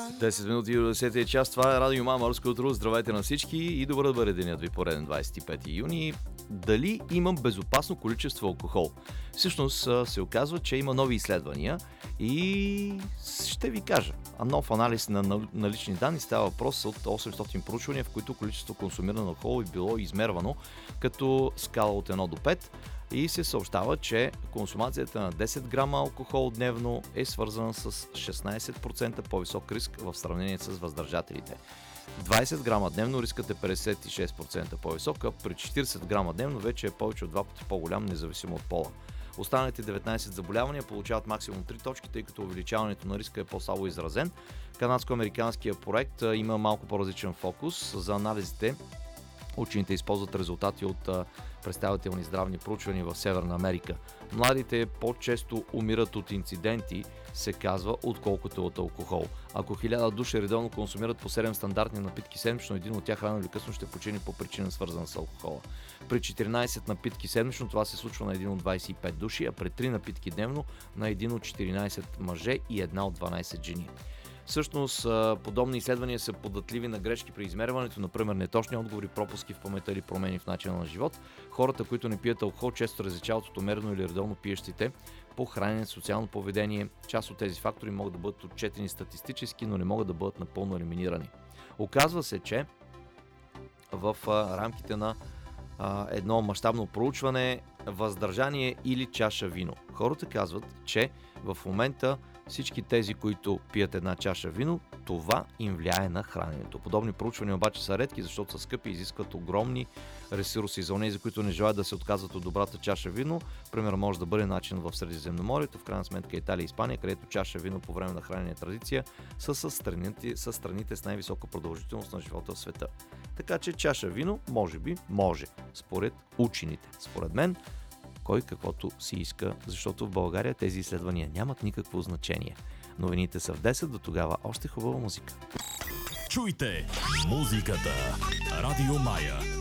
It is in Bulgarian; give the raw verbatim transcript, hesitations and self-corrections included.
десет минути до десетия час. Това е Радио Ма, Морско утро. Здравейте на всички и добър да бъде денят ви, пореден двадесет и пети юни. Дали имам безопасно количество алкохол? Всъщност се оказва, че има нови изследвания и ще ви кажа. Нов анализ на налични данни, става въпрос от осемстотин проучвания, в които количество консумирано алкохол е било измервано като скала от едно до пет. И се съобщава, че консумацията на десет грама алкохол дневно е свързана с шестнадесет процента по-висок риск в сравнение с въздържателите. двадесет грама дневно рискът е петдесет и шест процента по-висок, а при четиридесет грама дневно вече е повече от два пъти по-голям, независимо от пола. Останалите деветнадесет заболявания получават максимум три точки, тъй като увеличаването на риска е по-слабо изразен. Канадско-американският проект има малко по-различен фокус. За анализите учените използват резултати от представителни здравни проучвания в Северна Америка. Младите по-често умират от инциденти, се казва, отколкото от алкохол. Ако хиляда души редовно консумират по седем стандартни напитки седмично, един от тях рано или късно ще почине по причина, свързана с алкохола. При четиринадесет напитки седмично това се случва на един от двадесет и пет души, а при три напитки дневно на един от четиринадесет мъже и една от дванадесет жени. Всъщност, подобни изследвания са податливи на грешки при измерването, например неточни отговори, пропуски в паметта или промени в начина на живот. Хората, които не пият алкохол, често различават от умерено или редовно пиещите по хранене, социално поведение. Част от тези фактори могат да бъдат отчетени статистически, но не могат да бъдат напълно елиминирани. Оказва се, че в рамките на едно мащабно проучване, въздържание или чаша вино. Хората казват, че в момента всички тези, които пият една чаша вино, това им влияе на храненето. Подобни проучвания обаче са редки, защото са скъпи и изискват огромни ресурси. За онези, които не желаят да се отказват от добрата чаша вино, примерно може да бъде начин в Средиземноморието, в крайна сметка Италия и Испания, където чаша вино по време на хранене е традиция, са с страните, с страните с най-висока продължителност на живота в света. Така че чаша вино, може би, може, според учените. Според мен, кой каквото си иска, защото в България тези изследвания нямат никакво значение. Новините са в десет, до тогава още хубава музика. Чуйте музиката. Радио Мая.